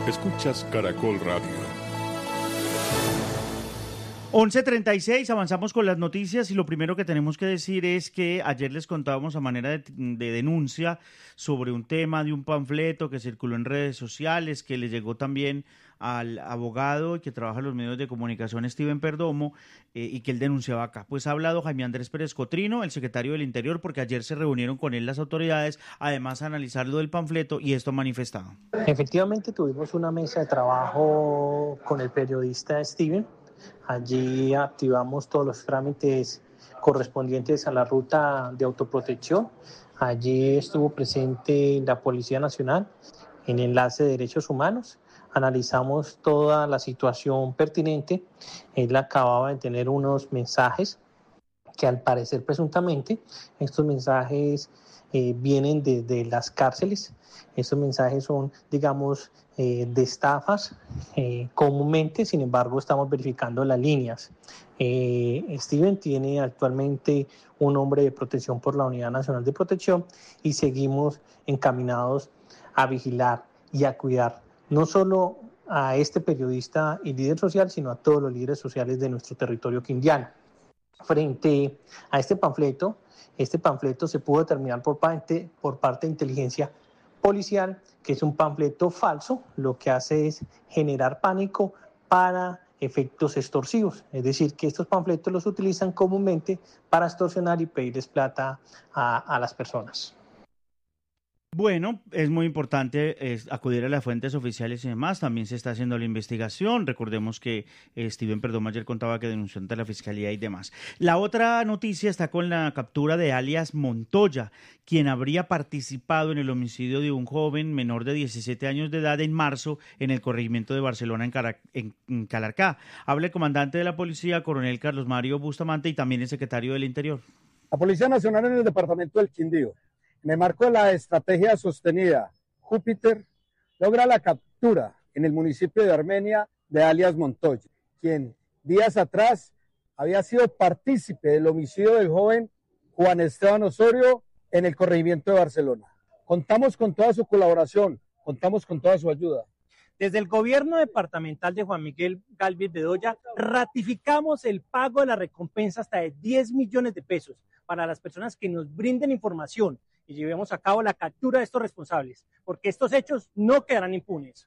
Escuchas Caracol Radio. 11:36, avanzamos con las noticias y lo primero que tenemos que decir es que ayer les contábamos a manera de denuncia sobre un tema de un panfleto que circuló en redes sociales, que le llegó también al abogado que trabaja en los medios de comunicación, Steven Perdomo, y que él denunciaba acá. Pues ha hablado Jaime Andrés Pérez Cotrino, el secretario del Interior, porque ayer se reunieron con él las autoridades, además a analizar lo del panfleto, y esto manifestaba. Efectivamente tuvimos una mesa de trabajo con el periodista Steven. Allí activamos todos los trámites correspondientes a la ruta de autoprotección. Allí estuvo presente la Policía Nacional en Enlace de Derechos Humanos. Analizamos toda la situación pertinente. Él acababa de tener unos mensajes que al parecer presuntamente estos mensajes vienen desde las cárceles. Estos mensajes son, digamos, de estafas comúnmente, sin embargo estamos verificando las líneas. Steven tiene actualmente un nombre de protección por la Unidad Nacional de Protección y seguimos encaminados a vigilar y a cuidar no solo a este periodista y líder social, sino a todos los líderes sociales de nuestro territorio quindiano. Frente a este panfleto se pudo determinar por parte de inteligencia policial que es un panfleto falso. Lo que hace es generar pánico para efectos extorsivos, es decir, que estos panfletos los utilizan comúnmente para extorsionar y pedirles plata a las personas. Bueno, es muy importante acudir a las fuentes oficiales y demás. También se está haciendo la investigación. Recordemos que Steven Perdomo ayer contaba que denunció ante la Fiscalía y demás. La otra noticia está con la captura de alias Montoya, quien habría participado en el homicidio de un joven menor de 17 años de edad en marzo en el corregimiento de Barcelona en Calarcá. Habla el comandante de la policía, coronel Carlos Mario Bustamante, y también el secretario del Interior. La Policía Nacional en el departamento del Quindío, en el marco de la estrategia sostenida Júpiter, logra la captura en el municipio de Armenia de alias Montoya, quien días atrás había sido partícipe del homicidio del joven Juan Esteban Osorio en el corregimiento de Barcelona. Contamos con toda su colaboración, contamos con toda su ayuda. Desde el gobierno departamental de Juan Miguel Gálvez Bedoya ratificamos el pago de la recompensa hasta de 10 millones de pesos para las personas que nos brinden información y llevemos a cabo la captura de estos responsables, porque estos hechos no quedarán impunes.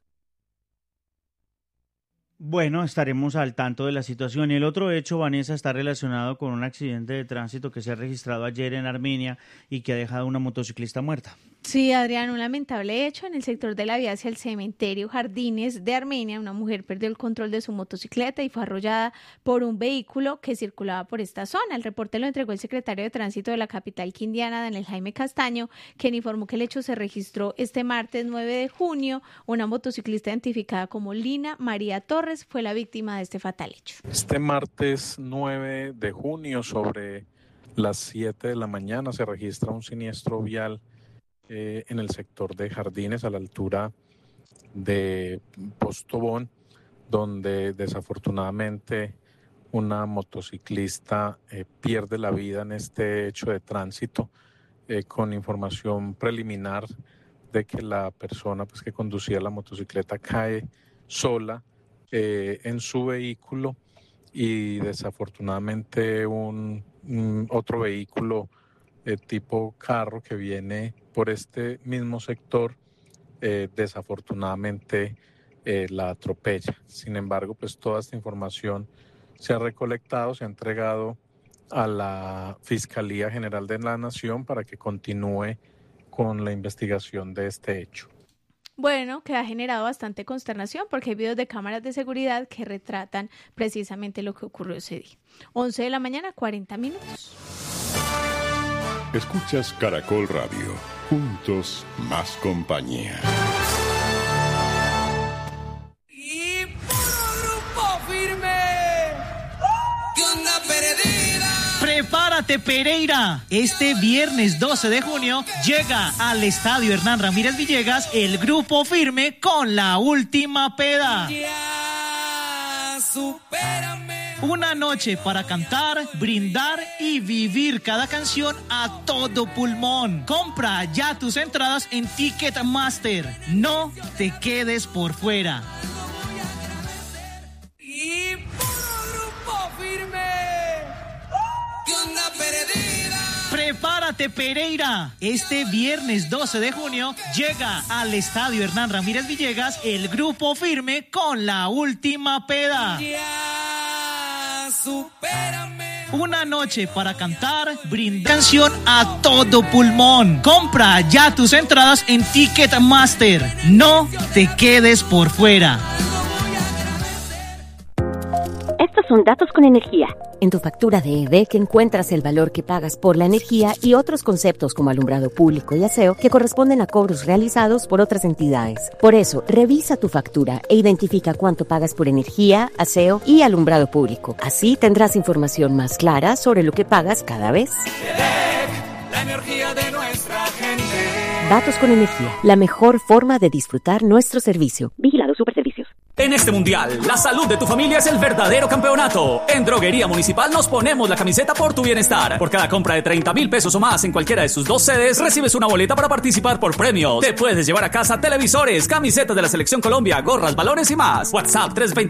Bueno, estaremos al tanto de la situación. El otro hecho, Vanessa, está relacionado con un accidente de tránsito que se ha registrado ayer en Armenia y que ha dejado a una motociclista muerta. Sí, Adrián, un lamentable hecho en el sector de la vía hacia el cementerio Jardines de Armenia. Una mujer perdió el control de su motocicleta y fue arrollada por un vehículo que circulaba por esta zona. El reporte lo entregó el secretario de Tránsito de la capital quindiana, Daniel Jaime Castaño, quien informó que el hecho se registró este martes 9 de junio. Una motociclista identificada como Lina María Torres fue la víctima de este fatal hecho. Este martes 9 de junio, sobre las 7 de la mañana, se registra un siniestro vial en el sector de Jardines, a la altura de Postobón, donde desafortunadamente una motociclista pierde la vida en este hecho de tránsito, con información preliminar de que la persona que conducía la motocicleta cae sola en su vehículo y desafortunadamente otro vehículo tipo carro que viene por este mismo sector desafortunadamente la atropella. Sin embargo, toda esta información se ha recolectado, se ha entregado a la Fiscalía General de la Nación para que continúe con la investigación de este hecho. Bueno, que ha generado bastante consternación porque hay videos de cámaras de seguridad que retratan precisamente lo que ocurrió ese día. 11 de la mañana, 40 minutos. Escuchas Caracol Radio. Juntos, más compañía. Y puro Grupo Firme. ¿Qué onda, perdida? Prepárate, Pereira. Este viernes 12 de junio llega al Estadio Hernán Ramírez Villegas el Grupo Firme con La Última Peda. Ya, supérame. Una noche para cantar, brindar y vivir cada canción a todo pulmón. Compra ya tus entradas en Ticketmaster. No te quedes por fuera. Y puro grupo firme. ¿Qué onda, perdida? Prepárate, Pereira. Este viernes 12 de junio llega al Estadio Hernán Ramírez Villegas el Grupo Firme con La Última Peda. Ya, supérame. Una noche para cantar, brindar canción a todo pulmón. Compra ya tus entradas en Ticketmaster. No te quedes por fuera. Estos son datos con energía. En tu factura de EDEC encuentras el valor que pagas por la energía y otros conceptos como alumbrado público y aseo que corresponden a cobros realizados por otras entidades. Por eso, revisa tu factura e identifica cuánto pagas por energía, aseo y alumbrado público. Así tendrás información más clara sobre lo que pagas cada vez. EDEC, la energía de nuestra gente. Datos con energía, la mejor forma de disfrutar nuestro servicio. Vigilado Superservicios. En este mundial, la salud de tu familia es el verdadero campeonato. En Droguería Municipal nos ponemos la camiseta por tu bienestar. Por cada compra de 30,000 pesos o más en cualquiera de sus 2 sedes, recibes una boleta para participar por premios. Te puedes llevar a casa televisores, camisetas de la Selección Colombia, gorras, balones y más. WhatsApp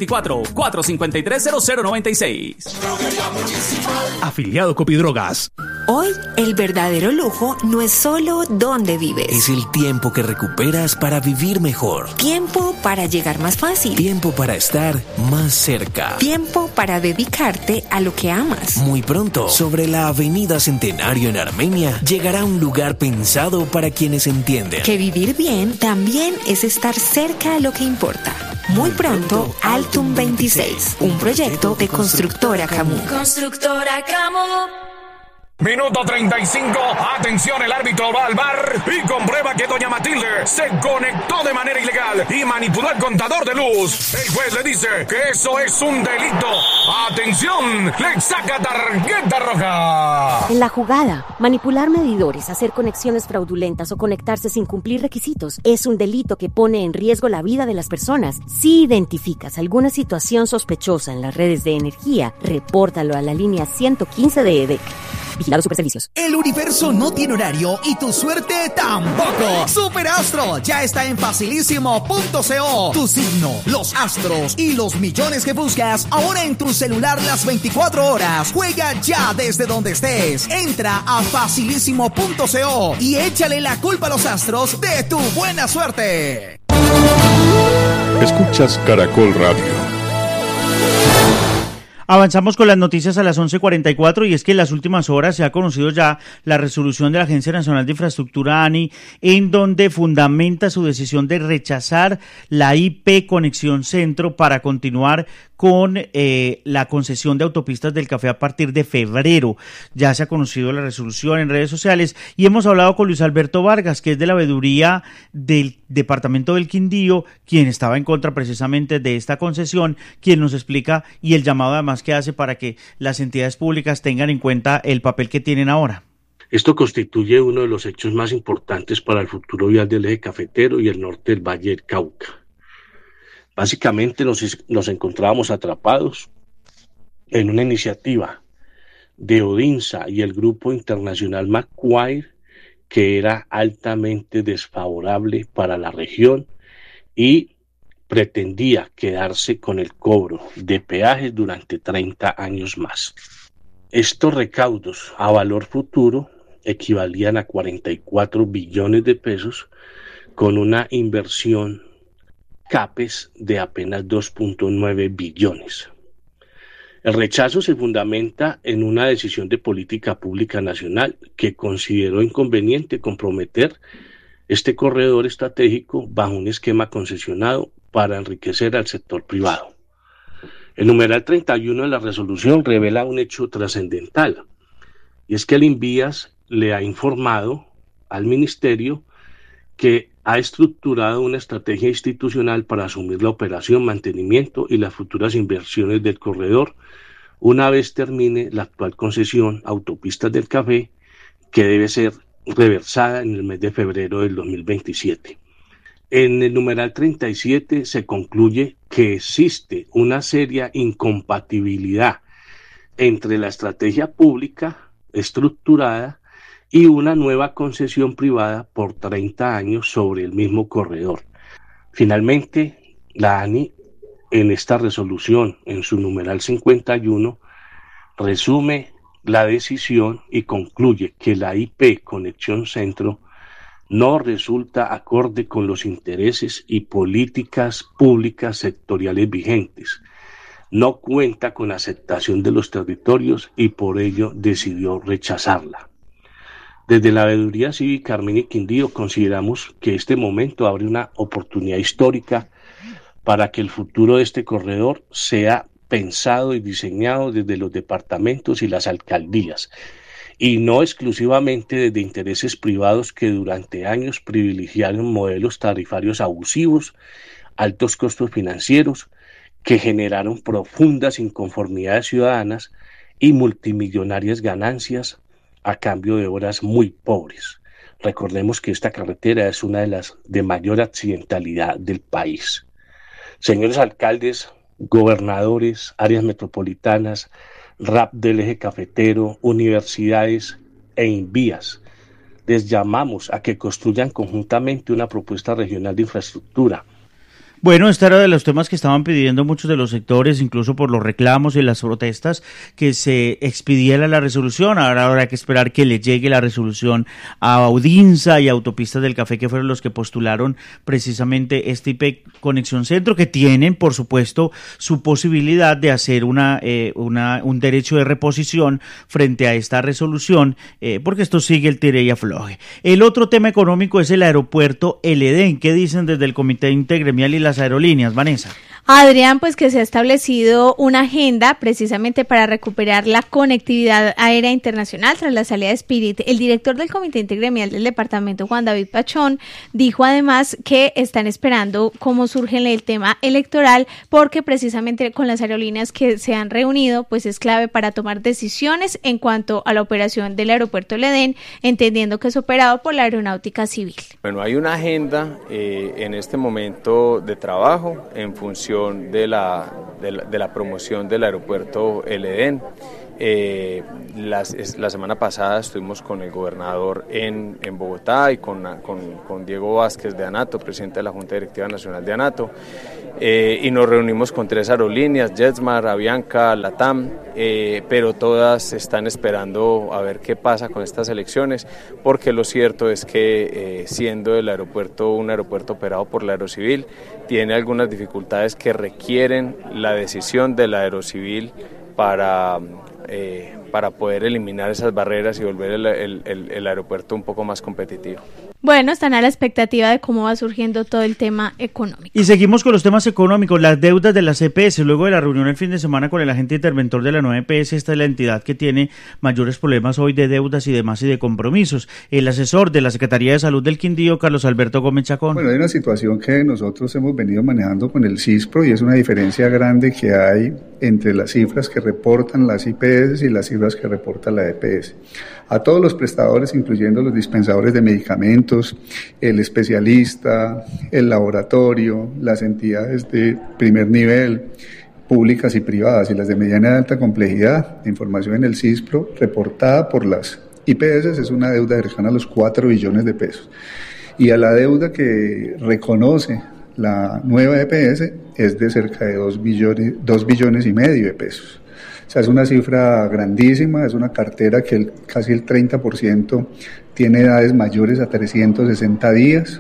324-453-0096. Afiliado Copidrogas. Hoy, el verdadero lujo no es solo dónde vives. Es el tiempo que recuperas para vivir mejor. Tiempo para llegar más fácil. Tiempo para estar más cerca. Tiempo para dedicarte a lo que amas. Muy pronto, sobre la Avenida Centenario en Armenia, llegará un lugar pensado para quienes entienden que vivir bien también es estar cerca a lo que importa. Muy pronto, Altum 26, un proyecto de Constructora Camus. Constructora Camus. Minuto 35, atención, el árbitro va al bar y comprueba que doña Matilde se conectó de manera ilegal y manipuló el contador de luz. El juez le dice que eso es un delito. Atención, le saca tarjeta roja. En la jugada, manipular medidores, hacer conexiones fraudulentas o conectarse sin cumplir requisitos es un delito que pone en riesgo la vida de las personas. Si identificas alguna situación sospechosa en las redes de energía, repórtalo a la línea 115 de EDEC. Vigilado Superservicios. El universo no tiene horario y tu suerte tampoco. Superastro ya está en facilísimo.co. Tu signo, los astros y los millones que buscas ahora en tu celular las 24 horas. Juega ya desde donde estés. Entra a facilísimo.co y échale la culpa a los astros de tu buena suerte. Escuchas Caracol Radio. Avanzamos con las noticias a las 11:44 y es que en las últimas horas se ha conocido ya la resolución de la Agencia Nacional de Infraestructura ANI en donde fundamenta su decisión de rechazar la IP Conexión Centro para continuar con la concesión de autopistas del Café a partir de febrero. Ya se ha conocido la resolución en redes sociales y hemos hablado con Luis Alberto Vargas, que es de la veeduría del departamento del Quindío, quien estaba en contra precisamente de esta concesión, quien nos explica y el llamado además que hace para que las entidades públicas tengan en cuenta el papel que tienen ahora. Esto constituye uno de los hechos más importantes para el futuro vial del eje cafetero y el norte del Valle del Cauca. Básicamente nos encontrábamos atrapados en una iniciativa de Odinsa y el grupo internacional Macquarie que era altamente desfavorable para la región y pretendía quedarse con el cobro de peajes durante 30 años más. Estos recaudos a valor futuro equivalían a 44 billones de pesos con una inversión CAPEX de apenas 2.9 billones. El rechazo se fundamenta en una decisión de política pública nacional que consideró inconveniente comprometer este corredor estratégico bajo un esquema concesionado para enriquecer al sector privado. El numeral 31 de la resolución revela un hecho trascendental, y es que el INVIAS le ha informado al Ministerio que ha estructurado una estrategia institucional para asumir la operación, mantenimiento y las futuras inversiones del corredor una vez termine la actual concesión Autopistas del Café, que debe ser reversada en el mes de febrero del 2027. En el numeral 37 se concluye que existe una seria incompatibilidad entre la estrategia pública estructurada y una nueva concesión privada por 30 años sobre el mismo corredor. Finalmente, la ANI, en esta resolución, en su numeral 51, resume la decisión y concluye que la IP Conexión Centro no resulta acorde con los intereses y políticas públicas sectoriales vigentes, no cuenta con aceptación de los territorios y por ello decidió rechazarla. Desde la Veeduría Cívica Armenia y Quindío consideramos que este momento abre una oportunidad histórica para que el futuro de este corredor sea pensado y diseñado desde los departamentos y las alcaldías, y no exclusivamente desde intereses privados que durante años privilegiaron modelos tarifarios abusivos, altos costos financieros, que generaron profundas inconformidades ciudadanas y multimillonarias ganancias a cambio de horas muy pobres. Recordemos que esta carretera es una de las de mayor accidentalidad del país. Señores alcaldes, gobernadores, áreas metropolitanas, RAP del eje cafetero, universidades e Invías, les llamamos a que construyan conjuntamente una propuesta regional de infraestructura. Bueno, este era de los temas que estaban pidiendo muchos de los sectores, incluso por los reclamos y las protestas, que se expidiera la resolución. Ahora habrá que esperar que le llegue la resolución a Audinsa y Autopistas del Café, que fueron los que postularon precisamente este IP Conexión Centro, que tienen, por supuesto, su posibilidad de hacer un derecho de reposición frente a esta resolución, porque esto sigue el tire y afloje. El otro tema económico es el aeropuerto El Edén. ¿Qué dicen desde el Comité Intergremial y las aerolíneas, Vanessa? Adrián, pues que se ha establecido una agenda precisamente para recuperar la conectividad aérea internacional tras la salida de Spirit. El director del Comité Intergremial del departamento, Juan David Pachón, dijo además que están esperando cómo surge el tema electoral, porque precisamente con las aerolíneas que se han reunido, pues es clave para tomar decisiones en cuanto a la operación del aeropuerto El Edén, entendiendo que es operado por la aeronáutica civil. Bueno, hay una agenda en este momento de trabajo en función de la promoción del aeropuerto El Edén. La semana pasada estuvimos con el gobernador en Bogotá y con Diego Vázquez de ANATO, presidente de la Junta Directiva Nacional de ANATO, y nos reunimos con 3 aerolíneas, JetSmart, Avianca, LATAM, pero todas están esperando a ver qué pasa con estas elecciones, porque lo cierto es que siendo el aeropuerto un aeropuerto operado por la Aerocivil, tiene algunas dificultades que requieren la decisión de la Aerocivil para poder eliminar esas barreras y volver el aeropuerto un poco más competitivo. Bueno, están a la expectativa de cómo va surgiendo todo el tema económico. Y seguimos con los temas económicos, las deudas de las EPS. Luego de la reunión el fin de semana con el agente interventor de la nueva EPS, esta es la entidad que tiene mayores problemas hoy de deudas y demás y de compromisos. El asesor de la Secretaría de Salud del Quindío, Carlos Alberto Gómez Chacón. Bueno, hay una situación que nosotros hemos venido manejando con el CISPRO y es una diferencia grande que hay entre las cifras que reportan las IPS y las cifras que reporta la EPS. A todos los prestadores, incluyendo los dispensadores de medicamentos, el especialista, el laboratorio, las entidades de primer nivel, públicas y privadas, y las de mediana y alta complejidad, la información en el CISPRO reportada por las IPS es una deuda cercana a los 4 billones de pesos. Y a la deuda que reconoce la nueva EPS es de cerca de 2 billones y medio de pesos. O sea, es una cifra grandísima, es una cartera que casi el 30% tiene edades mayores a 360 días,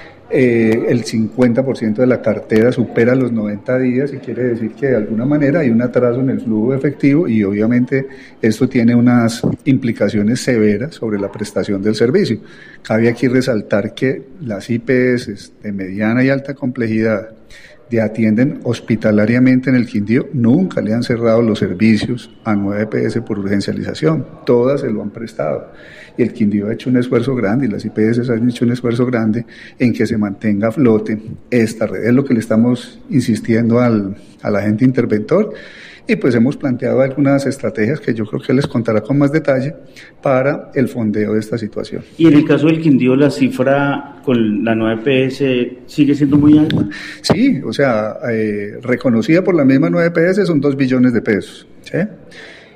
el 50% de la cartera supera los 90 días y quiere decir que de alguna manera hay un atraso en el flujo efectivo y obviamente esto tiene unas implicaciones severas sobre la prestación del servicio. Cabe aquí resaltar que las IPS de mediana y alta complejidad que atienden hospitalariamente en el Quindío nunca le han cerrado los servicios a nueva EPS por urgencialización, todas se lo han prestado y el Quindío ha hecho un esfuerzo grande y las IPS han hecho un esfuerzo grande en que se mantenga a flote esta red. Es lo que le estamos insistiendo al agente interventor y pues hemos planteado algunas estrategias que yo creo que les contará con más detalle para el fondeo de esta situación. Y en el caso del Quindío, la cifra con la nueva EPS sigue siendo muy alta. Sí, o sea, reconocida por la misma nueva EPS son 2 billones de pesos, ¿sí?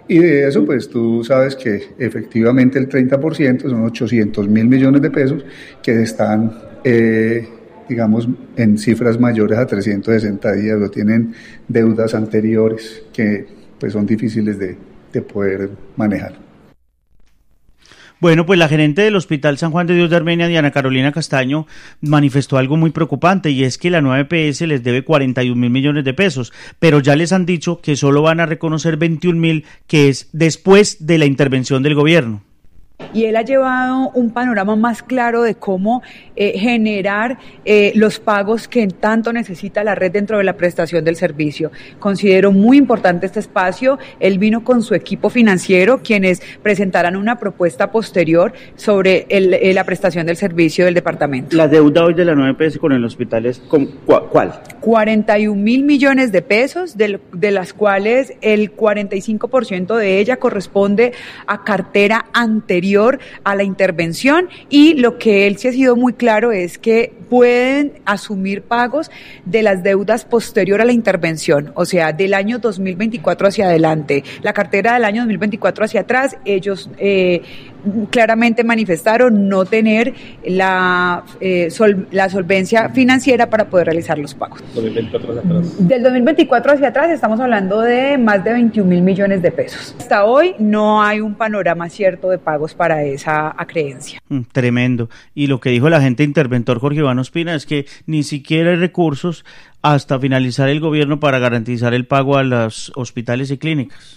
Y de eso, pues tú sabes que efectivamente el 30% son 800.000 millones de pesos que están, digamos, en cifras mayores a 360 días o tienen deudas anteriores que pues son difíciles de poder manejar. Bueno, pues la gerente del Hospital San Juan de Dios de Armenia, Diana Carolina Castaño, manifestó algo muy preocupante, y es que la nueva EPS les debe 41.000 millones de pesos, pero ya les han dicho que solo van a reconocer 21.000, que es después de la intervención del gobierno. Y él ha llevado un panorama más claro de cómo generar los pagos que tanto necesita la red dentro de la prestación del servicio. Considero muy importante este espacio. Él vino con su equipo financiero, quienes presentarán una propuesta posterior sobre la prestación del servicio del departamento. La deuda hoy de la nueva EPS con el hospital es ¿cuál? 41.000 millones de pesos, de las cuales el 45% de ella corresponde a cartera anterior a la intervención, y lo que él sí ha sido muy claro es que pueden asumir pagos de las deudas posterior a la intervención, o sea, del año 2024 hacia adelante. La cartera del año 2024 hacia atrás, ellos claramente manifestaron no tener la solvencia financiera para poder realizar los pagos. Del 2024 hacia atrás estamos hablando de más de 21.000 millones de pesos. Hasta hoy no hay un panorama cierto de pagos para esa acreencia. Tremendo. Y lo que dijo el agente interventor Jorge Iván Ospina es que ni siquiera hay recursos hasta finalizar el gobierno para garantizar el pago a los hospitales y clínicas.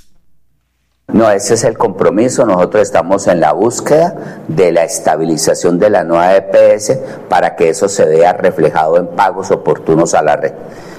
No, ese es el compromiso. Nosotros estamos en la búsqueda de la estabilización de la nueva EPS para que eso se vea reflejado en pagos oportunos a la red.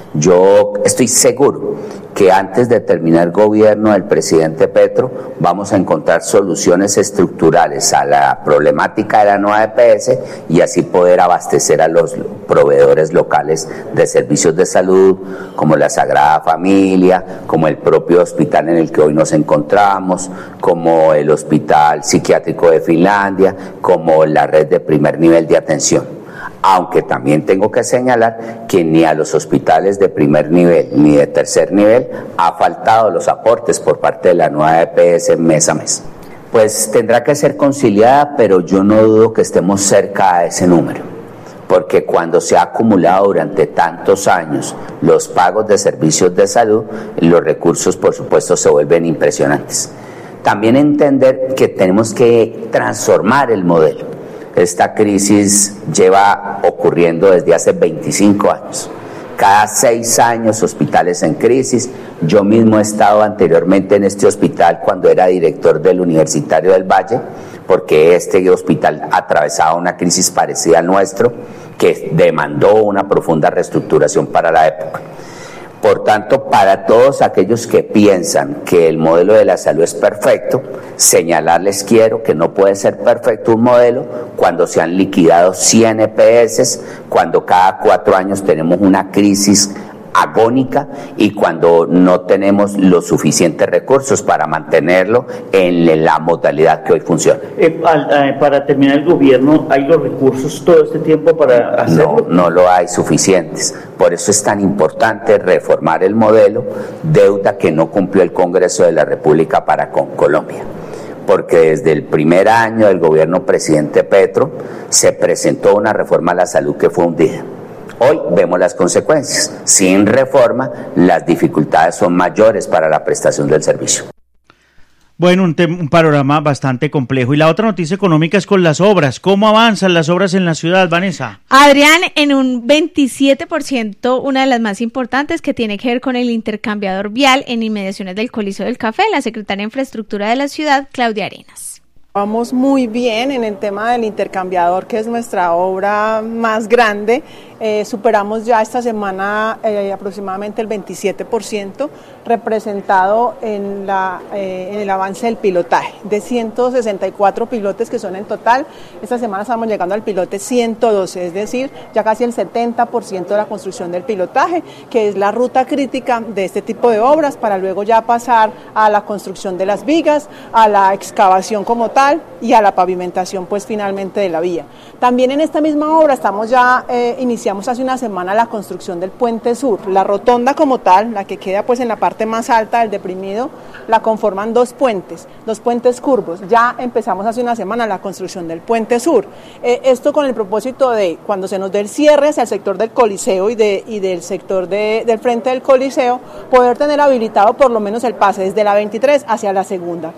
Yo estoy seguro que antes de terminar el gobierno del presidente Petro vamos a encontrar soluciones estructurales a la problemática de la nueva EPS y así poder abastecer a los proveedores locales de servicios de salud, como la Sagrada Familia, como el propio hospital en el que hoy nos encontramos, como el Hospital Psiquiátrico de Finlandia, como la red de primer nivel de atención. Aunque también tengo que señalar que ni a los hospitales de primer nivel ni de tercer nivel ha faltado los aportes por parte de la nueva EPS mes a mes. Pues tendrá que ser conciliada, pero yo no dudo que estemos cerca a ese número, porque cuando se ha acumulado durante tantos años los pagos de servicios de salud, los recursos por supuesto se vuelven impresionantes. También entender que tenemos que transformar el modelo. Esta crisis lleva ocurriendo desde hace 25 años. Cada 6 años hospitales en crisis. Yo mismo he estado anteriormente en este hospital cuando era director del Universitario del Valle, porque este hospital atravesaba una crisis parecida al nuestro, que demandó una profunda reestructuración para la época. Por tanto, para todos aquellos que piensan que el modelo de la salud es perfecto, señalarles quiero que no puede ser perfecto un modelo cuando se han liquidado 100 EPS, cuando cada 4 años tenemos una crisis agónica y cuando no tenemos los suficientes recursos para mantenerlo en la modalidad que hoy funciona. Para terminar el gobierno, ¿hay los recursos todo este tiempo para hacerlo? No lo hay suficientes. Por eso es tan importante reformar el modelo, deuda que no cumplió el Congreso de la República para con Colombia. Porque desde el primer año del gobierno presidente Petro se presentó una reforma a la salud que fue hundida. Hoy vemos las consecuencias. Sin reforma, las dificultades son mayores para la prestación del servicio. Bueno, un panorama bastante complejo. Y la otra noticia económica es con las obras. ¿Cómo avanzan las obras en la ciudad, Vanessa? Adrián, en un 27%, una de las más importantes, que tiene que ver con el intercambiador vial en inmediaciones del Coliseo del Café, la secretaria de Infraestructura de la ciudad, Claudia Arenas. Vamos muy bien en el tema del intercambiador, que es nuestra obra más grande. Superamos ya esta semana aproximadamente el 27%, representado en el avance del pilotaje. De 164 pilotes que son en total, esta semana estamos llegando al pilote 112, es decir, ya casi el 70% de la construcción del pilotaje, que es la ruta crítica de este tipo de obras, para luego ya pasar a la construcción de las vigas, a la excavación como tal, portal y a la pavimentación pues finalmente de la vía. También en esta misma obra iniciamos hace una semana la construcción del puente sur. La rotonda como tal, la que queda pues en la parte más alta del deprimido, la conforman dos puentes curvos. Ya empezamos hace una semana la construcción del puente sur. Esto con el propósito de cuando se nos dé el cierre hacia el sector del Coliseo y del sector del frente del Coliseo, poder tener habilitado por lo menos el pase desde la 23 hacia la segunda.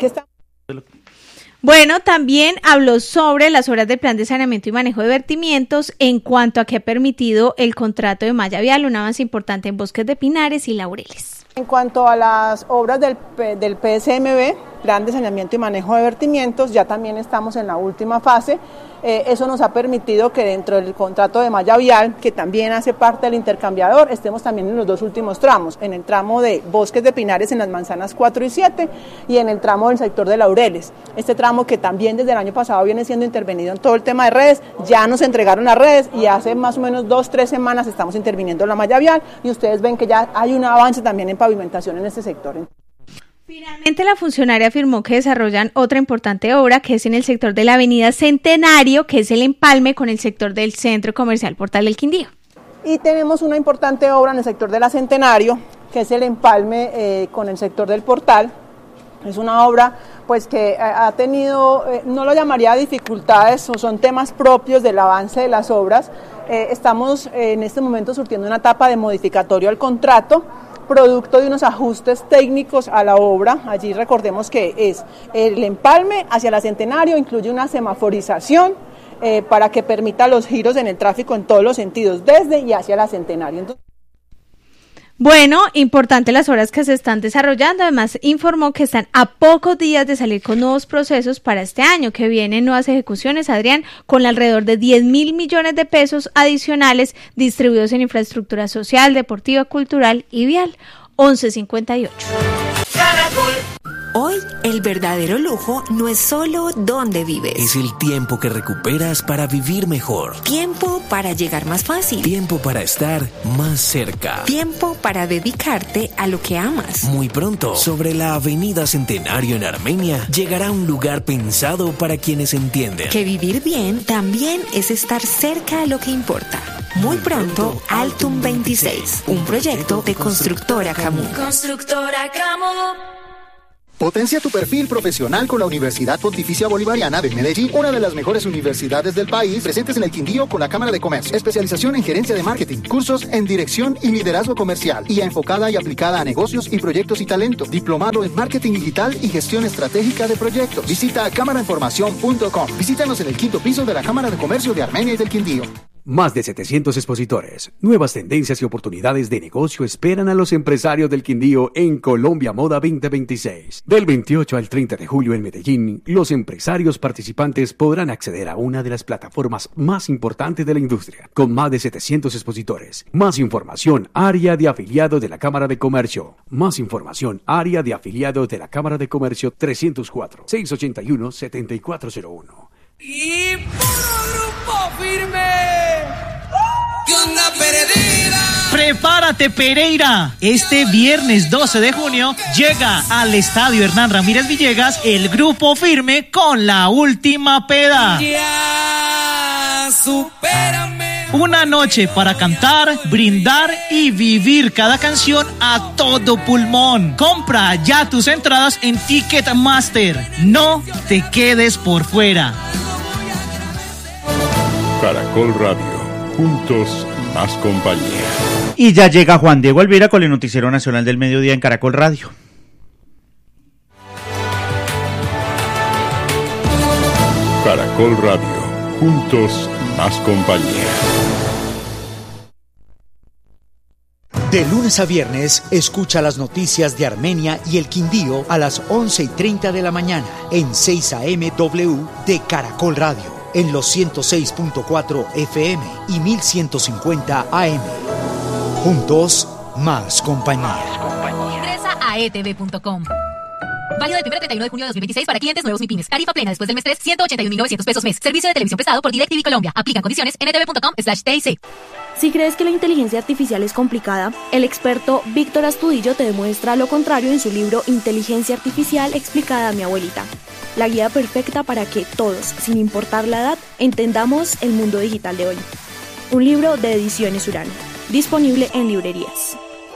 Bueno, también habló sobre las obras del plan de saneamiento y manejo de vertimientos en cuanto a que ha permitido el contrato de malla vial, un avance importante en Bosques de Pinares y Laureles. En cuanto a las obras del PSMV, Plan de Saneamiento y Manejo de Vertimientos, ya también estamos en la última fase. Eso nos ha permitido que dentro del contrato de malla vial, que también hace parte del intercambiador, estemos también en los dos últimos tramos, en el tramo de Bosques de Pinares en las manzanas 4 y 7 y en el tramo del sector de Laureles. Este tramo que también desde el año pasado viene siendo intervenido en todo el tema de redes, ya nos entregaron las redes y hace más o menos 2-3 semanas estamos interviniendo en la malla vial y ustedes ven que ya hay un avance también en pavimentación en este sector. Finalmente, la funcionaria afirmó que desarrollan otra importante obra que es en el sector de la avenida Centenario, que es el empalme con el sector del Centro Comercial Portal del Quindío. Y tenemos una importante obra en el sector de la Centenario, que es el empalme con el sector del Portal. Es una obra pues que ha tenido, no lo llamaría dificultades, son temas propios del avance de las obras. Estamos en este momento surtiendo una etapa de modificatorio al contrato, producto de unos ajustes técnicos a la obra. Allí recordemos que es el empalme hacia la Centenario, incluye una semaforización para que permita los giros en el tráfico en todos los sentidos, desde y hacia la Centenario. Bueno, importante las obras que se están desarrollando. Además, informó que están a pocos días de salir con nuevos procesos para este año, que vienen nuevas ejecuciones, Adrián, con alrededor de 10.000 millones de pesos adicionales distribuidos en infraestructura social, deportiva, cultural y vial. 11:58. Hoy, el verdadero lujo no es solo dónde vives. Es el tiempo que recuperas para vivir mejor. Tiempo para llegar más fácil. Tiempo para estar más cerca. Tiempo para dedicarte a lo que amas. Muy pronto, sobre la Avenida Centenario en Armenia, llegará un lugar pensado para quienes entienden que vivir bien también es estar cerca a lo que importa. Muy pronto, Altum 26, un proyecto de Constructora Camu. Constructora Camu. Potencia tu perfil profesional con la Universidad Pontificia Bolivariana de Medellín, una de las mejores universidades del país, presentes en el Quindío con la Cámara de Comercio. Especialización en gerencia de marketing, cursos en dirección y liderazgo comercial, y enfocada y aplicada a negocios y proyectos y talento. Diplomado en marketing digital y gestión estratégica de proyectos. Visita cámarainformación.com. Visítanos en el 5º piso de la Cámara de Comercio de Armenia y del Quindío. Más de 700 expositores, nuevas tendencias y oportunidades de negocio esperan a los empresarios del Quindío en Colombia Moda 2026. Del 28 al 30 de julio en Medellín, los empresarios participantes podrán acceder a una de las plataformas más importantes de la industria, con más de 700 expositores. Más información, área de afiliados de la Cámara de Comercio. Más información, área de afiliados de la Cámara de Comercio 304-681-7401. Y puro Grupo Firme. ¿Qué onda, Pereira? Prepárate, Pereira. Este viernes 12 de junio llega al Estadio Hernán Ramírez Villegas el Grupo Firme con La Última Peda. Ya, supérame. Una noche para cantar, brindar y vivir cada canción a todo pulmón. Compra ya tus entradas en Ticketmaster. No te quedes por fuera. Caracol Radio, juntos más compañía. Y ya llega Juan Diego Alvira con el Noticiero Nacional del Mediodía en Caracol Radio. Caracol Radio, juntos más compañía. De lunes a viernes, escucha las noticias de Armenia y el Quindío a las 11:30 de la mañana en 6 AM W de Caracol Radio, en los 106.4 FM y 1150 AM. Juntos, más compañía. Ingresa a etv.com. Válido del 1 al 31 de junio de 2026 para clientes nuevos MIPYMES. Tarifa plena después del mes 3, 181.900 pesos mes. Servicio de televisión prestado por DirecTV Colombia. Aplican condiciones en ntv.com/TIC. Si crees que la inteligencia artificial es complicada, el experto Víctor Astudillo te demuestra lo contrario en su libro Inteligencia Artificial explicada a mi abuelita. La guía perfecta para que todos, sin importar la edad, entendamos el mundo digital de hoy. Un libro de Ediciones Urano, disponible en librerías.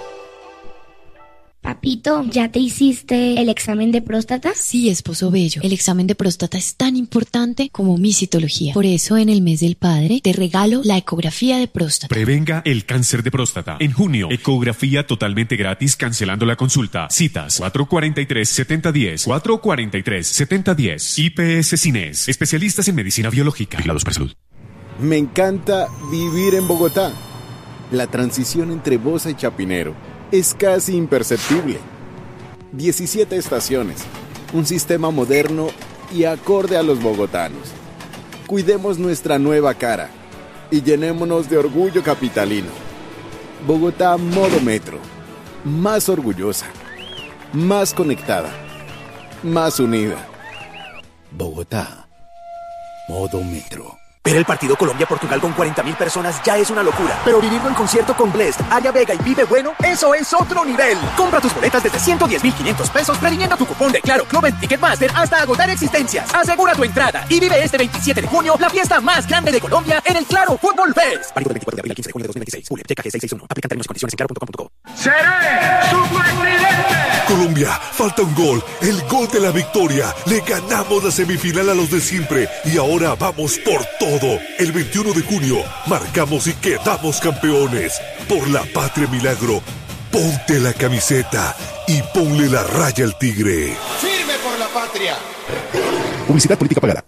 Papito, ¿ya te hiciste el examen de próstata? Sí, esposo bello. El examen de próstata es tan importante como mi citología. Por eso, en el mes del padre, te regalo la ecografía de próstata. Prevenga el cáncer de próstata. En junio, ecografía totalmente gratis, cancelando la consulta. Citas 443-7010, 443-7010. IPS Cines, especialistas en medicina biológica. Vigilados para salud. Me encanta vivir en Bogotá. La transición entre Bosa y Chapinero es casi imperceptible. 17 estaciones, un sistema moderno y acorde a los bogotanos. Cuidemos nuestra nueva cara y llenémonos de orgullo capitalino. Bogotá modo metro, más orgullosa, más conectada, más unida. Bogotá, modo metro. Ver el partido Colombia-Portugal con 40.000 personas ya es una locura. Pero vivirlo en concierto con Blessd, Aria Vega y Vive Bueno, eso es otro nivel. Compra tus boletas desde 110.500 pesos previniendo tu cupón de Claro Club en Ticketmaster hasta agotar existencias. Asegura tu entrada y vive este 27 de junio la fiesta más grande de Colombia en el Claro Fútbol Fest. Válido del 24 de abril al 15 de junio de 2026. Julio, checa G661. Aplican términos y condiciones en claro.com.co. ¡Seré su presidente! Colombia, falta un gol, el gol de la victoria. Le ganamos la semifinal a los de siempre y ahora vamos por todo. El 21 de junio marcamos y quedamos campeones. Por la patria milagro, ponte la camiseta y ponle la raya al tigre. ¡Firme por la patria! Publicidad política pagada.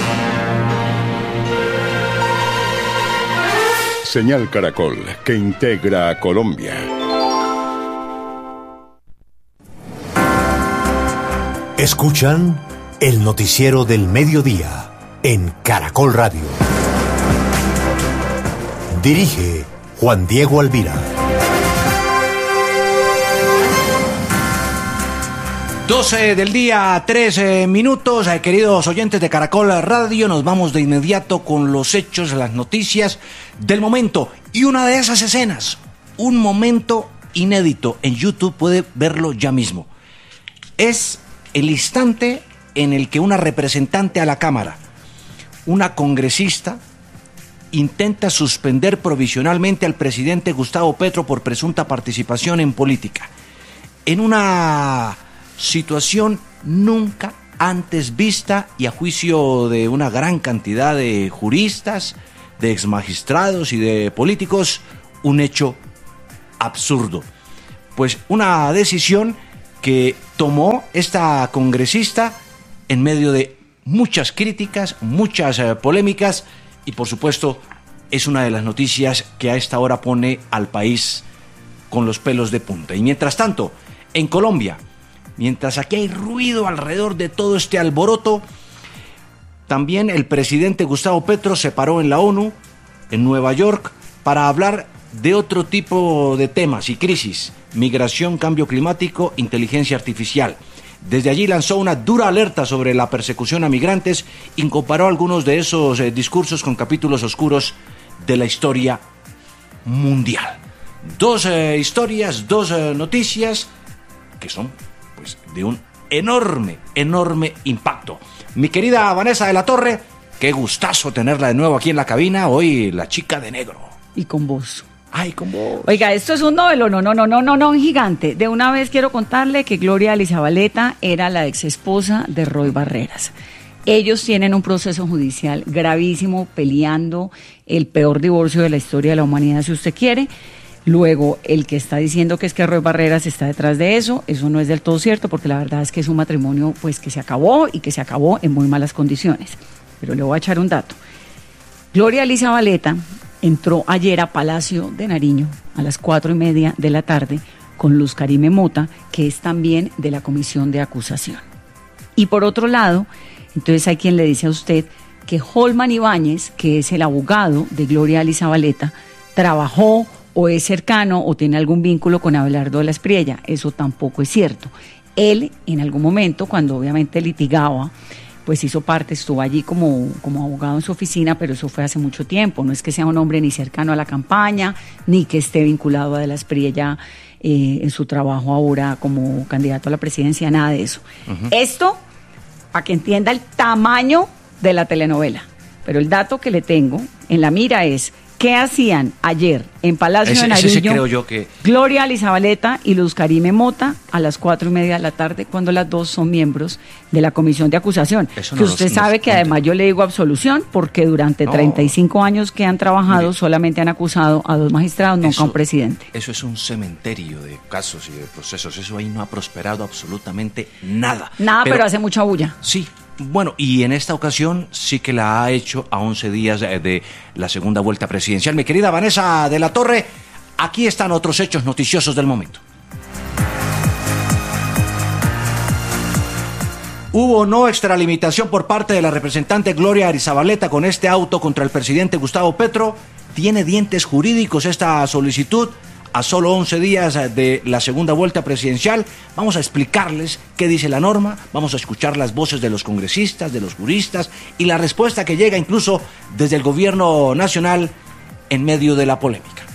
Señal Caracol, que integra a Colombia. Escuchan el noticiero del mediodía en Caracol Radio. Dirige Juan Diego Alvira. 12 del día, 13 minutos. Queridos oyentes de Caracol Radio, nos vamos de inmediato con los hechos, las noticias del momento. Y una de esas escenas, un momento inédito, en YouTube puede verlo ya mismo. Es el instante en el que una representante a la Cámara, una congresista, intenta suspender provisionalmente al presidente Gustavo Petro por presunta participación en política. En una situación nunca antes vista y a juicio de una gran cantidad de juristas, de exmagistrados y de políticos, un hecho absurdo. Pues una decisión que tomó esta congresista en medio de muchas críticas, muchas polémicas y por supuesto es una de las noticias que a esta hora pone al país con los pelos de punta. Y mientras tanto, en Colombia, mientras aquí hay ruido alrededor de todo este alboroto, también el presidente Gustavo Petro se paró en la ONU, en Nueva York, para hablar de otro tipo de temas y crisis: migración, cambio climático, inteligencia artificial. Desde allí lanzó una dura alerta sobre la persecución a migrantes y comparó algunos de esos discursos con capítulos oscuros de la historia mundial. Dos historias, dos noticias que son pues de un enorme impacto. Mi querida Vanessa de la Torre, qué gustazo tenerla de nuevo aquí en la cabina, hoy la chica de negro. Y con vos. Ay, con vos. Oiga, esto es un novelo, no, gigante. De una vez quiero contarle que Gloria Elizabaleta era la exesposa de Roy Barreras. Ellos tienen un proceso judicial gravísimo, peleando el peor divorcio de la historia de la humanidad, si usted quiere. Luego, el que está diciendo que es que Roy Barreras está detrás de eso no es del todo cierto, porque la verdad es que es un matrimonio pues que se acabó y que se acabó en muy malas condiciones. Pero le voy a echar un dato. Gloria Elizabaleta entró ayer a Palacio de Nariño a las 4:30 de la tarde con Luz Karime Mota, que es también de la comisión de acusación. Y por otro lado, entonces hay quien le dice a usted que Holman Ibáñez, que es el abogado de Gloria Elizabaleta, trabajó o es cercano o tiene algún vínculo con Abelardo de la Espriella. Eso tampoco es cierto. Él, en algún momento, cuando obviamente litigaba, pues hizo parte, estuvo allí como abogado en su oficina, pero eso fue hace mucho tiempo. No es que sea un hombre ni cercano a la campaña, ni que esté vinculado a De la Espriella en su trabajo ahora como candidato a la presidencia, nada de eso. Esto, para que entienda el tamaño de la telenovela. Pero el dato que le tengo en la mira es: ¿qué hacían ayer en Palacio de Nariño creo yo que... Gloria Alizabaleta y Luz Karime Mota a las 4:30 de la tarde, cuando las dos son miembros de la comisión de acusación? Eso que usted sabe que además yo le digo absolución, porque durante 35 años que han trabajado solamente han acusado a 2 magistrados, nunca a un presidente. Eso es un cementerio de casos y de procesos. Eso ahí no ha prosperado absolutamente nada. Nada, pero hace mucha bulla. Sí. Bueno, y en esta ocasión sí que la ha hecho a 11 días de la segunda vuelta presidencial. Mi querida Vanessa de la Torre, aquí están otros hechos noticiosos del momento. Hubo no extralimitación por parte de la representante Gloria Arizabaleta con este auto contra el presidente Gustavo Petro. Tiene dientes jurídicos esta solicitud. A solo 11 días de la segunda vuelta presidencial, vamos a explicarles qué dice la norma, vamos a escuchar las voces de los congresistas, de los juristas y la respuesta que llega incluso desde el gobierno nacional en medio de la polémica.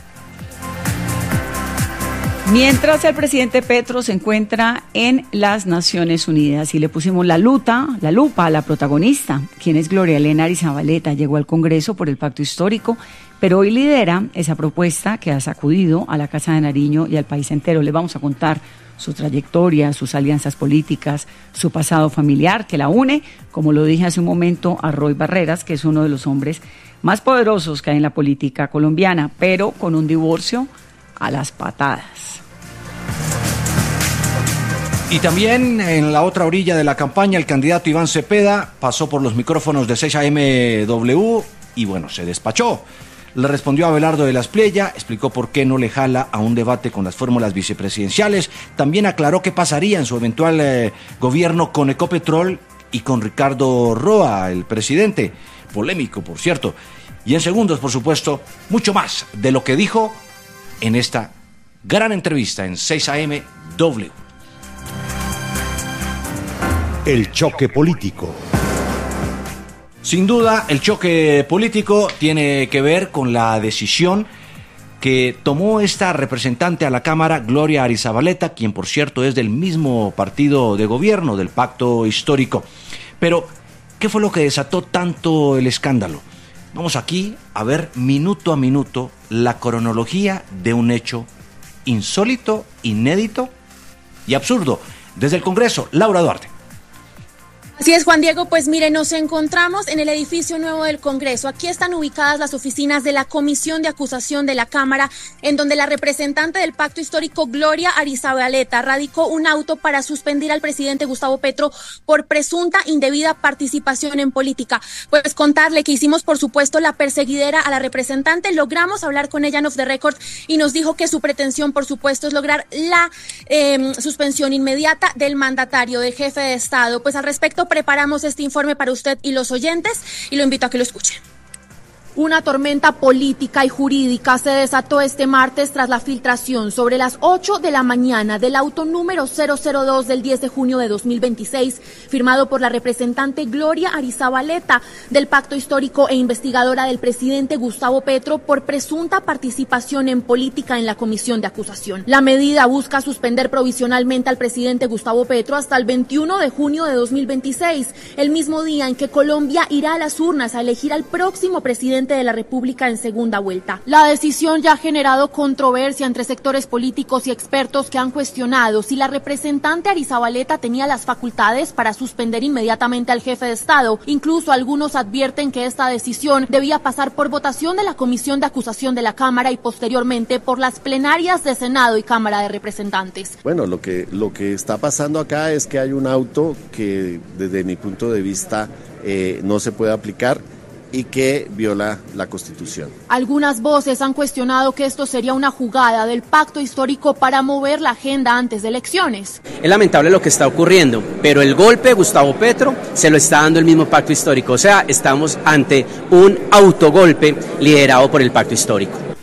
Mientras el presidente Petro se encuentra en las Naciones Unidas y le pusimos la lupa a la protagonista, quien es Gloria Elena Arizabaleta, llegó al Congreso por el Pacto Histórico, pero hoy lidera esa propuesta que ha sacudido a la Casa de Nariño y al país entero. Les vamos a contar su trayectoria, sus alianzas políticas, su pasado familiar, que la une, como lo dije hace un momento, a Roy Barreras, que es uno de los hombres más poderosos que hay en la política colombiana, pero con un divorcio a las patadas. Y también en la otra orilla de la campaña, el candidato Iván Cepeda pasó por los micrófonos de 6am y bueno, se despachó. Le respondió a Abelardo de la Espriella, explicó por qué no le jala a un debate con las fórmulas vicepresidenciales. También aclaró qué pasaría en su eventual gobierno con Ecopetrol y con Ricardo Roa, el presidente. Polémico, por cierto. Y en segundos, por supuesto, mucho más de lo que dijo en esta gran entrevista en 6am. El choque político. Sin duda, el choque político tiene que ver con la decisión que tomó esta representante a la Cámara, Gloria Arizabaleta, quien por cierto es del mismo partido de gobierno, del Pacto Histórico. Pero, ¿qué fue lo que desató tanto el escándalo? Vamos aquí a ver minuto a minuto la cronología de un hecho insólito, inédito y absurdo. Desde el Congreso, Laura Duarte. Así es, Juan Diego, pues mire, nos encontramos en el edificio nuevo del Congreso. Aquí están ubicadas las oficinas de la Comisión de Acusación de la Cámara, en donde la representante del Pacto Histórico, Gloria Arizabaleta, radicó un auto para suspender al presidente Gustavo Petro por presunta indebida participación en política. Pues contarle que hicimos, por supuesto, la perseguidera a la representante, logramos hablar con ella en off the record y nos dijo que su pretensión, por supuesto, es lograr la suspensión inmediata del mandatario, del jefe de Estado. Pues al respecto, preparamos este informe para usted y los oyentes y lo invito a que lo escuchen. Una tormenta política y jurídica se desató este martes tras la filtración sobre las 8 de la mañana del auto número 002 del 10 de junio de 2026, firmado por la representante Gloria Arizabaleta del Pacto Histórico e investigadora del presidente Gustavo Petro por presunta participación en política en la comisión de acusación. La medida busca suspender provisionalmente al presidente Gustavo Petro hasta el 21 de junio de 2026, el mismo día en que Colombia irá a las urnas a elegir al próximo presidente de la República en segunda vuelta. La decisión ya ha generado controversia entre sectores políticos y expertos que han cuestionado si la representante Arizabaleta tenía las facultades para suspender inmediatamente al jefe de Estado. Incluso algunos advierten que esta decisión debía pasar por votación de la Comisión de Acusación de la Cámara y posteriormente por las plenarias de Senado y Cámara de Representantes. Bueno, lo que está pasando acá es que hay un auto que desde mi punto de vista no se puede aplicar y que viola la Constitución. Algunas voces han cuestionado que esto sería una jugada del Pacto Histórico para mover la agenda antes de elecciones. Es lamentable lo que está ocurriendo, pero el golpe de Gustavo Petro se lo está dando el mismo Pacto Histórico, o sea, estamos ante un autogolpe liderado por el Pacto Histórico.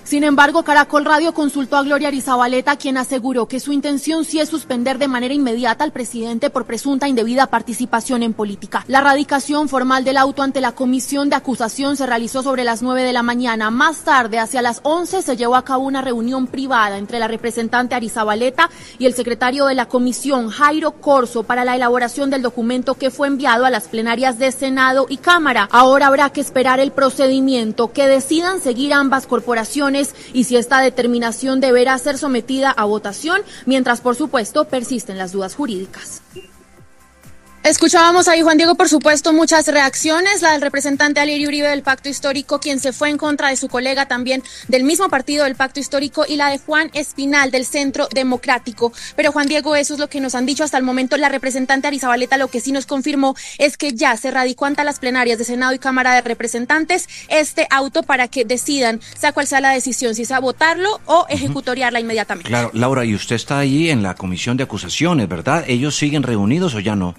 Sin embargo, Caracol Radio consultó a Gloria Arizabaleta, quien aseguró que su intención sí es suspender de manera inmediata al presidente por presunta indebida participación en política. La radicación formal del auto ante la comisión de acusación se realizó sobre las 9 de la mañana. Más tarde, hacia las 11, se llevó a cabo una reunión privada entre la representante Arizabaleta y el secretario de la comisión, Jairo Corzo, para la elaboración del documento que fue enviado a las plenarias de Senado y Cámara. Ahora habrá que esperar el procedimiento, que decidan seguir ambas corporaciones y si esta determinación deberá ser sometida a votación, mientras por supuesto persisten las dudas jurídicas. Escuchábamos ahí, Juan Diego, por supuesto, muchas reacciones, la del representante Alirio Uribe del Pacto Histórico, quien se fue en contra de su colega también del mismo partido del Pacto Histórico, y la de Juan Espinal del Centro Democrático. Pero, Juan Diego, eso es lo que nos han dicho hasta el momento. La representante Arizabaleta lo que sí nos confirmó es que ya se radicó ante las plenarias de Senado y Cámara de Representantes este auto para que decidan, sea cual sea la decisión, si sea votarlo o ejecutoriarla inmediatamente. Claro, Laura, y usted está ahí en la comisión de acusaciones, ¿verdad? ¿Ellos siguen reunidos o ya no?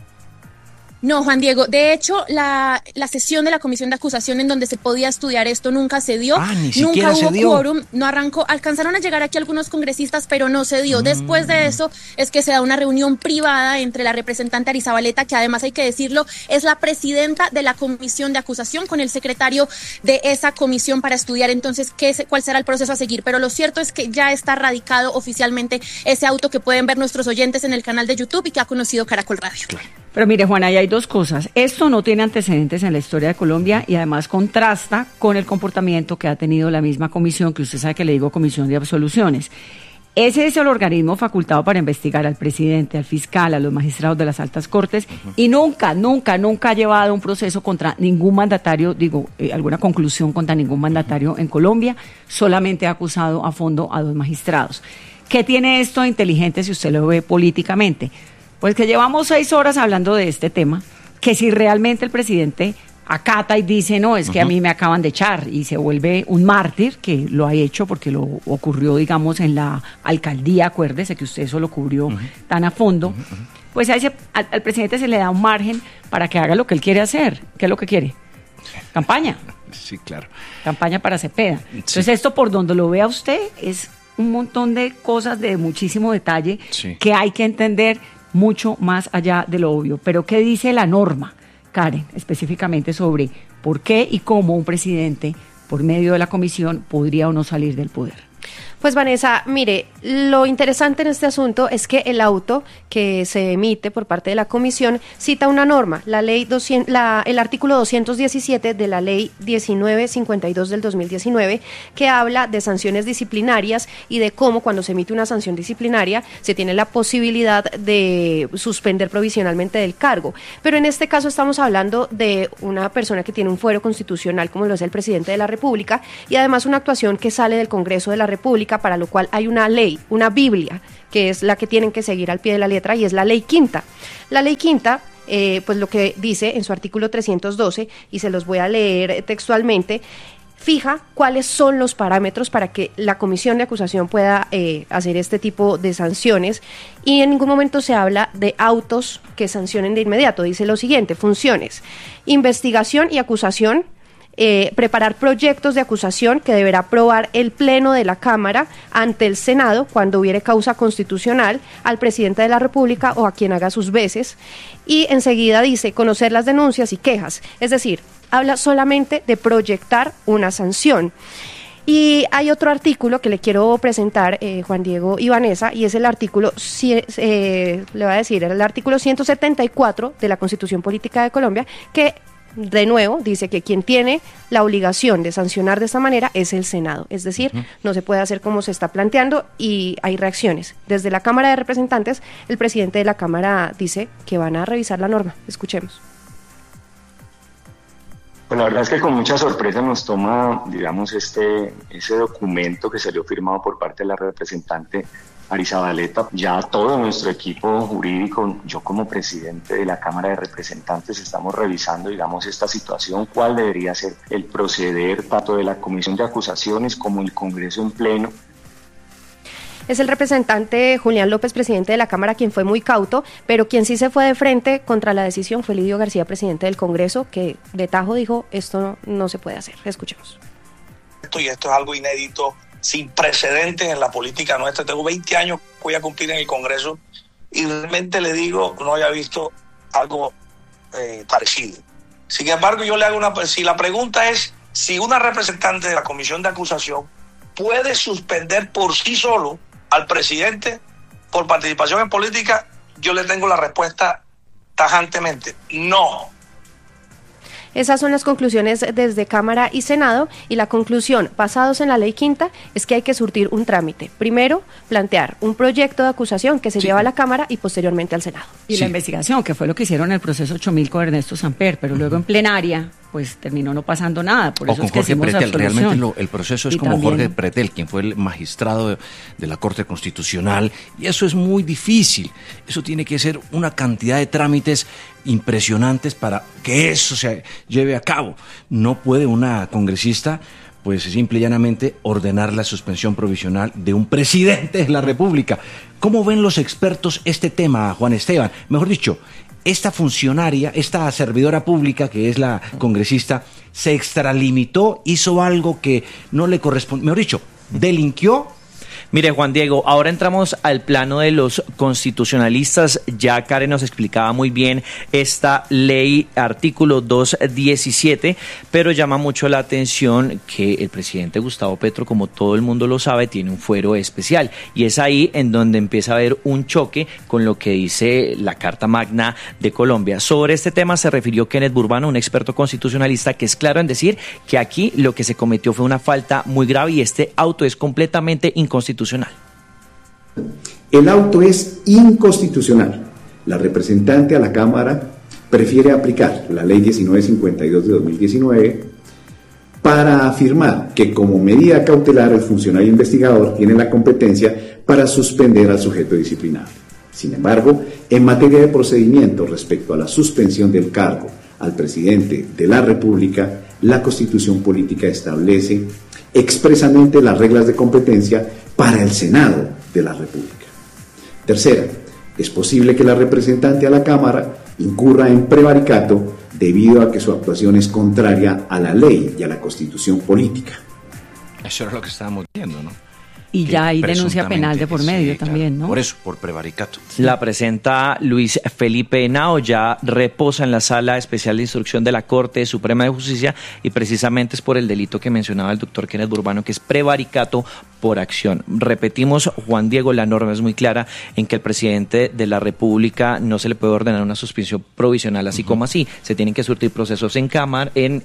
No, Juan Diego, de hecho, la sesión de la comisión de acusación en donde se podía estudiar esto nunca se dio, nunca hubo quórum, no arrancó, alcanzaron a llegar aquí algunos congresistas, pero no se dio. Después de eso es que se da una reunión privada entre la representante Arizabaleta, que además hay que decirlo, es la presidenta de la comisión de acusación, con el secretario de esa comisión para estudiar entonces cuál será el proceso a seguir. Pero lo cierto es que ya está radicado oficialmente ese auto que pueden ver nuestros oyentes en el canal de YouTube y que ha conocido Caracol Radio. Claro. Pero mire, Juana, ahí hay dos cosas. Esto no tiene antecedentes en la historia de Colombia y además contrasta con el comportamiento que ha tenido la misma comisión, que usted sabe que le digo comisión de absoluciones. Ese es el organismo facultado para investigar al presidente, al fiscal, a los magistrados de las altas cortes, y nunca ha llevado un proceso contra ningún mandatario, alguna conclusión contra ningún mandatario en Colombia, solamente ha acusado a fondo a 2 magistrados. ¿Qué tiene esto de inteligente si usted lo ve políticamente? Pues que llevamos 6 horas hablando de este tema, que si realmente el presidente acata y dice, no, es que a mí me acaban de echar, y se vuelve un mártir, que lo ha hecho porque lo ocurrió, digamos, en la alcaldía, acuérdese que usted eso lo cubrió tan a fondo, pues al presidente se le da un margen para que haga lo que él quiere hacer. ¿Qué es lo que quiere? Campaña. Sí, claro. Campaña para Cepeda. Sí. Entonces esto, por donde lo vea usted, es un montón de cosas de muchísimo detalle que hay que entender mucho más allá de lo obvio. Pero ¿qué dice la norma, Karen, específicamente sobre por qué y cómo un presidente, por medio de la comisión, podría o no salir del poder? Pues Vanessa, mire, lo interesante en este asunto es que el auto que se emite por parte de la comisión cita una norma, el artículo 217 de la ley 1952 del 2019, que habla de sanciones disciplinarias y de cómo cuando se emite una sanción disciplinaria se tiene la posibilidad de suspender provisionalmente del cargo. Pero en este caso estamos hablando de una persona que tiene un fuero constitucional, como lo es el presidente de la República, y además una actuación que sale del Congreso de la República, para lo cual hay una ley, una Biblia, que es la que tienen que seguir al pie de la letra, y es la ley quinta. La ley quinta, pues lo que dice en su artículo 312, y se los voy a leer textualmente, fija cuáles son los parámetros para que la comisión de acusación pueda hacer este tipo de sanciones, y en ningún momento se habla de autos que sancionen de inmediato. Dice lo siguiente: funciones, investigación y acusación, preparar proyectos de acusación que deberá aprobar el Pleno de la Cámara ante el Senado cuando hubiere causa constitucional, al presidente de la República o a quien haga sus veces, y enseguida dice conocer las denuncias y quejas, es decir, habla solamente de proyectar una sanción. Y hay otro artículo que le quiero presentar, Juan Diego y Vanessa, y es el artículo, le voy a decir, el artículo 174 de la Constitución Política de Colombia, que de nuevo dice que quien tiene la obligación de sancionar de esta manera es el Senado, es decir, no se puede hacer como se está planteando, y hay reacciones. Desde la Cámara de Representantes, el presidente de la Cámara dice que van a revisar la norma. Escuchemos. Pues la verdad es que con mucha sorpresa nos toma, digamos, ese documento que salió firmado por parte de la representante Arizabaleta. Ya todo nuestro equipo jurídico, yo como presidente de la Cámara de Representantes, estamos revisando, digamos, esta situación, cuál debería ser el proceder tanto de la Comisión de Acusaciones como el Congreso en pleno. Es el representante Julián López, presidente de la Cámara, quien fue muy cauto, pero quien sí se fue de frente contra la decisión fue Lidio García, presidente del Congreso, que de tajo dijo, esto no se puede hacer. Escuchemos. Y esto es algo inédito sin precedentes en la política nuestra. Tengo 20 años que voy a cumplir en el Congreso y realmente le digo, no había visto algo parecido. Sin embargo, yo le hago si la pregunta es si una representante de la Comisión de Acusación puede suspender por sí solo al presidente por participación en política, yo le tengo la respuesta tajantemente: no. Esas son las conclusiones desde Cámara y Senado, y la conclusión, basados en la ley quinta, es que hay que surtir un trámite. Primero, plantear un proyecto de acusación que se lleva a la Cámara y posteriormente al Senado. Y la investigación, que fue lo que hicieron en el proceso 8000 con Ernesto Samper, pero luego en plenaria, pues terminó no pasando nada. Por eso con es que Jorge Pretel. absolución. Realmente el proceso es Y como también, Jorge Pretel, quien fue el magistrado de la Corte Constitucional, y eso es muy difícil. Eso tiene que ser una cantidad de trámites impresionantes para que eso se lleve a cabo. No puede una congresista, pues simple y llanamente, ordenar la suspensión provisional de un presidente de la República. ¿Cómo ven los expertos este tema, Juan Esteban? Mejor dicho, esta funcionaria, esta servidora pública, que es la congresista, se extralimitó, hizo algo que no le corresponde, mejor dicho, delinquió. Mire, Juan Diego, ahora entramos al plano de los constitucionalistas. Ya Karen nos explicaba muy bien esta ley, artículo 217, pero llama mucho la atención que el presidente Gustavo Petro, como todo el mundo lo sabe, tiene un fuero especial, y es ahí en donde empieza a haber un choque con lo que dice la Carta Magna de Colombia. Sobre este tema se refirió Kenneth Burbano, un experto constitucionalista, que es claro en decir que aquí lo que se cometió fue una falta muy grave y este auto es completamente inconstitucional. El auto es inconstitucional. La representante a la Cámara prefiere aplicar la Ley 1952 de 2019 para afirmar que como medida cautelar el funcionario investigador tiene la competencia para suspender al sujeto disciplinado. Sin embargo, en materia de procedimiento respecto a la suspensión del cargo al presidente de la República, la Constitución Política establece expresamente las reglas de competencia para el Senado de la República. Tercera, es posible que la representante a la Cámara incurra en prevaricato debido a que su actuación es contraria a la ley y a la Constitución Política. Eso era lo que estábamos viendo, ¿no? Y ya hay denuncia penal de por medio, sí, también, claro, ¿no? Por eso, por prevaricato. La presenta Luis Felipe Henao, ya reposa en la Sala Especial de Instrucción de la Corte Suprema de Justicia, y precisamente es por el delito que mencionaba el doctor Kenneth Burbano, que es prevaricato por acción. Repetimos, Juan Diego, la norma es muy clara en que el presidente de la República no se le puede ordenar una suspensión provisional así como así. Se tienen que surtir procesos en Cámara, en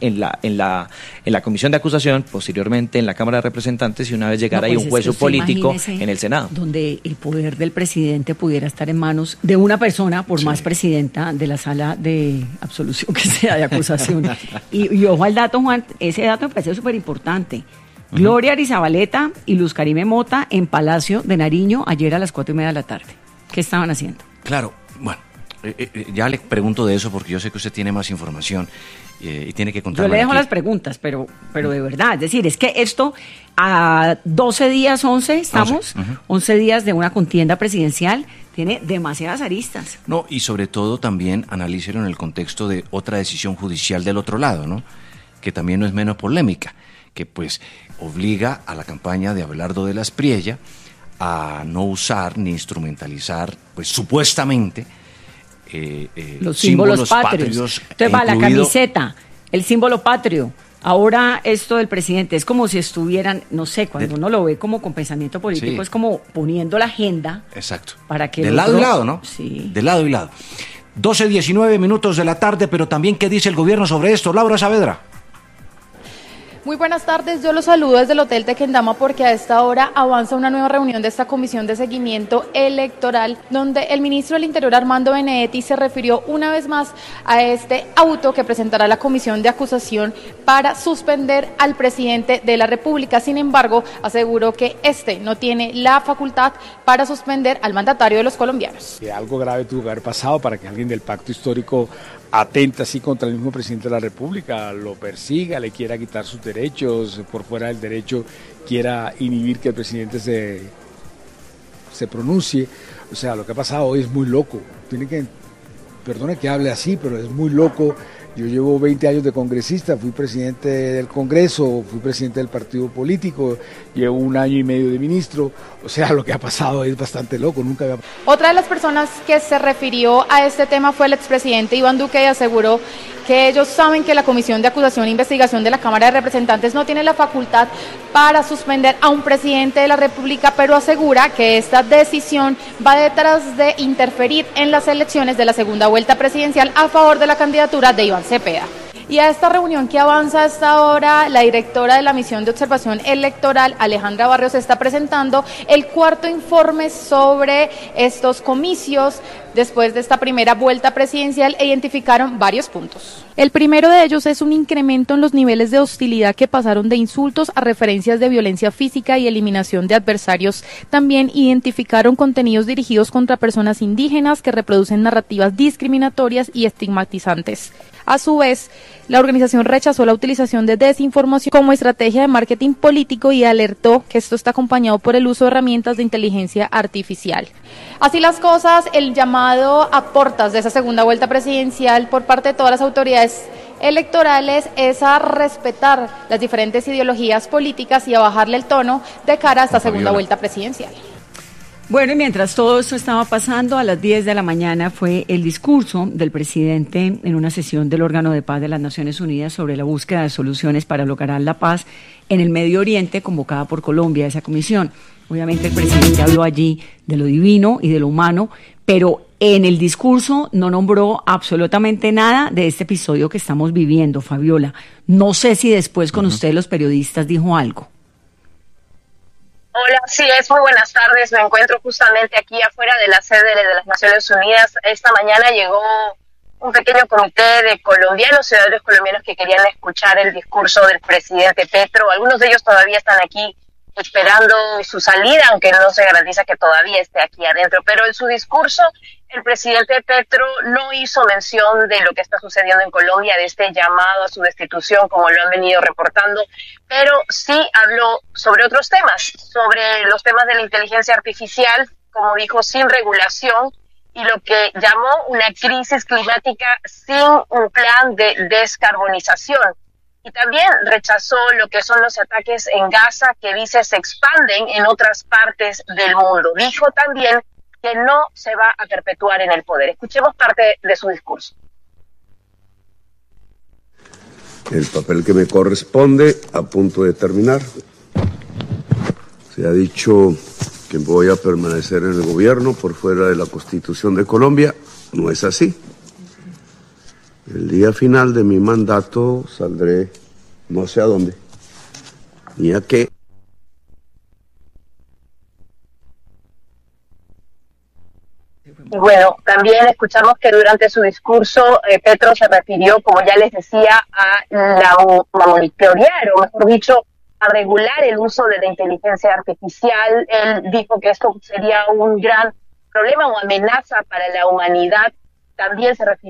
la Comisión de Acusación, posteriormente en la Cámara de Representantes, y una vez llegara ahí un juicio político en el Senado. Donde el poder del presidente pudiera estar en manos de una persona, por más presidenta de la sala de absolución que sea, de acusación. y ojo al dato, Juan, ese dato me parece súper importante. Gloria Arizabaleta y Luz Karime Mota en Palacio de Nariño ayer a las 4:30 de la tarde. ¿Qué estaban haciendo? Claro, bueno, ya le pregunto de eso porque yo sé que usted tiene más información y tiene que contarme. Yo le dejo aquí las preguntas, pero de verdad, es decir, es que esto a 12 días, 11 estamos, 11 días de una contienda presidencial, tiene demasiadas aristas. No, y sobre todo también analícelo en el contexto de otra decisión judicial del otro lado, ¿no? Que también no es menos polémica, que pues obliga a la campaña de Abelardo de la Espriella a no usar ni instrumentalizar, pues supuestamente, los símbolos patrios. Entonces va la camiseta, el símbolo patrio. Ahora esto del presidente es como si estuvieran, no sé, cuando uno lo ve como con pensamiento político, es como poniendo la agenda. Exacto. Para que de lado y lado, ¿no? Sí. De lado y lado. 12:19 de la tarde, pero también ¿qué dice el gobierno sobre esto? Laura Saavedra. Muy buenas tardes, yo los saludo desde el Hotel Tequendama porque a esta hora avanza una nueva reunión de esta Comisión de Seguimiento Electoral, donde el ministro del Interior, Armando Benedetti, se refirió una vez más a este auto que presentará la Comisión de Acusación para suspender al presidente de la República. Sin embargo, aseguró que este no tiene la facultad para suspender al mandatario de los colombianos. Que algo grave tuvo que haber pasado para que alguien del pacto histórico atenta así contra el mismo presidente de la República, lo persiga, le quiera quitar sus derechos, por fuera del derecho quiera inhibir que el presidente se pronuncie. O sea, lo que ha pasado hoy es muy loco. Perdone que hable así, pero es muy loco Yo llevo 20 años de congresista, fui presidente del Congreso, fui presidente del partido político, llevo 1 año y medio de ministro, o sea, lo que ha pasado es bastante loco, nunca había pasado. Otra de las personas que se refirió a este tema fue el expresidente Iván Duque y aseguró que ellos saben que la Comisión de Acusación e Investigación de la Cámara de Representantes no tiene la facultad para suspender a un presidente de la República, pero asegura que esta decisión va detrás de interferir en las elecciones de la segunda vuelta presidencial a favor de la candidatura de Iván Cepeda. Y a esta reunión que avanza a esta hora, la directora de la Misión de Observación Electoral, Alejandra Barrios, está presentando el 4º informe sobre estos comicios después de esta primera vuelta presidencial e identificaron varios puntos. El primero de ellos es un incremento en los niveles de hostilidad que pasaron de insultos a referencias de violencia física y eliminación de adversarios. También identificaron contenidos dirigidos contra personas indígenas que reproducen narrativas discriminatorias y estigmatizantes. A su vez, la organización rechazó la utilización de desinformación como estrategia de marketing político y alertó que esto está acompañado por el uso de herramientas de inteligencia artificial. Así las cosas, el llamado a portas de esa segunda vuelta presidencial por parte de todas las autoridades electorales es a respetar las diferentes ideologías políticas y a bajarle el tono de cara a esta segunda vuelta presidencial. Bueno, y mientras todo esto estaba pasando, a las 10 de la mañana fue el discurso del presidente en una sesión del órgano de paz de las Naciones Unidas sobre la búsqueda de soluciones para lograr la paz en el Medio Oriente, convocada por Colombia, esa comisión. Obviamente el presidente habló allí de lo divino y de lo humano, pero en el discurso no nombró absolutamente nada de este episodio que estamos viviendo, Fabiola. No sé si después con ustedes los periodistas dijo algo. Hola, sí es, muy buenas tardes. Me encuentro justamente aquí afuera de la sede de las Naciones Unidas. Esta mañana llegó un pequeño comité de colombianos, ciudadanos colombianos que querían escuchar el discurso del presidente Petro. Algunos de ellos todavía están aquí esperando su salida, aunque no se garantiza que todavía esté aquí adentro. Pero en su discurso, el presidente Petro no hizo mención de lo que está sucediendo en Colombia, de este llamado a su destitución, como lo han venido reportando, pero sí habló sobre otros temas, sobre los temas de la inteligencia artificial, como dijo, sin regulación, y lo que llamó una crisis climática sin un plan de descarbonización. Y también rechazó lo que son los ataques en Gaza, que dice se expanden en otras partes del mundo. Dijo también que no se va a perpetuar en el poder. Escuchemos parte de su discurso. El papel que me corresponde, a punto de terminar. Se ha dicho que voy a permanecer en el gobierno por fuera de la Constitución de Colombia. No es así. El día final de mi mandato saldré no sé a dónde, ni a qué. Bueno, también escuchamos que durante su discurso Petro se refirió, como ya les decía, a monitorear, o mejor dicho, a regular el uso de la inteligencia artificial. Él dijo que esto sería un gran problema o amenaza para la humanidad. También se refirió